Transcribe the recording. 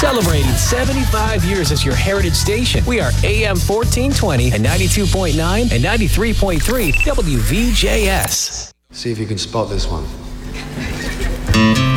Celebrating 75 years as your heritage station. We are AM 1420 and 92.9 and 93.3 WVJS. See if you can spot this one.